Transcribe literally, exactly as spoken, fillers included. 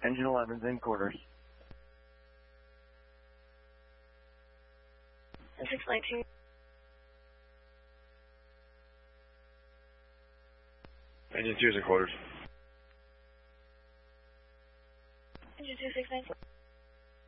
Engine eleven's in quarters. six nineteen. Engine two's in quarters. Engine two six nine.